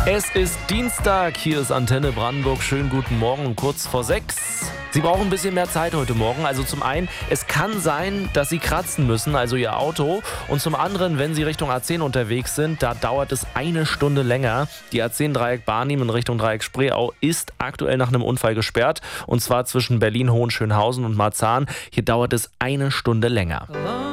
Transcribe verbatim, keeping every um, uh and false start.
Es ist Dienstag, hier ist Antenne Brandenburg. Schönen guten Morgen um kurz vor sechs. Sie brauchen ein bisschen mehr Zeit heute Morgen. Also zum einen, es kann sein, dass Sie kratzen müssen, also Ihr Auto. Und zum anderen, wenn Sie Richtung A zehn unterwegs sind, da dauert es eine Stunde länger. Die A zehn Dreieck Barnim in Richtung Dreieck Spreeau ist aktuell nach einem Unfall gesperrt. Und zwar zwischen Berlin, Hohenschönhausen und Marzahn. Hier dauert es eine Stunde länger.